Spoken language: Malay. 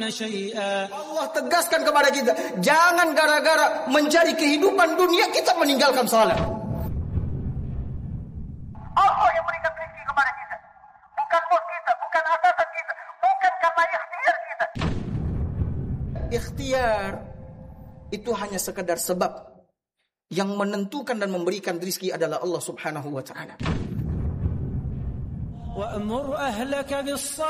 Allah tegaskan kepada kita, jangan gara-gara mencari kehidupan dunia kita meninggalkan salat. Allah yang berikan rezeki kepada kita, bukan bos kita, bukan atasan kita, bukan karena ikhtiar kita. Ikhtiar itu hanya sekedar sebab. Yang menentukan dan memberikan rezeki adalah Allah Subhanahu wa taala. وَأْمُرْ أَهْلَكَ بِالصَّلَاةِ